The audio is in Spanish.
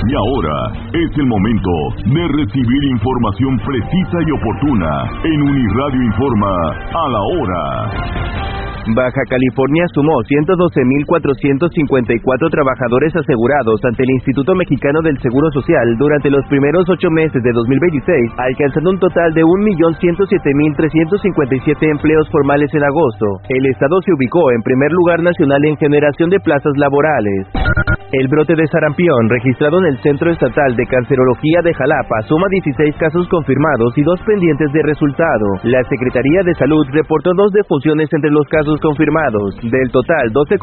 Y ahora es el momento de recibir información precisa y oportuna en Uniradio Informa a la hora. Baja California sumó 112,454 trabajadores asegurados ante el Instituto Mexicano del Seguro Social durante los primeros 8 meses de 2026, alcanzando un total de 1,107,357 empleos formales en agosto. El estado se ubicó en primer lugar nacional en generación de plazas laborales. El brote de sarampión registrado en el Centro Estatal de Cancerología de Jalapa suma 16 casos confirmados y 2 pendientes de resultado. La Secretaría de Salud reportó 2 defunciones entre los casos confirmados. Del total, 12